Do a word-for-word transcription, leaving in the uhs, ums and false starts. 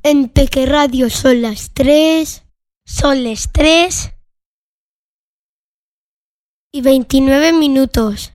En Peque Radio son las tres. Son las tres y veintinueve minutos.